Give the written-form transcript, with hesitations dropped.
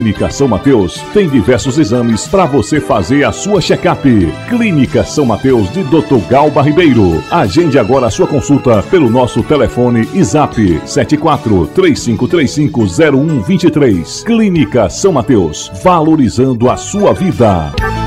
Clínica São Mateus tem diversos exames para você fazer a sua check-up. Clínica São Mateus de Dr. Galba Ribeiro. Agende agora a sua consulta pelo nosso telefone e zap 74-3535-0123. Clínica São Mateus, valorizando a sua vida.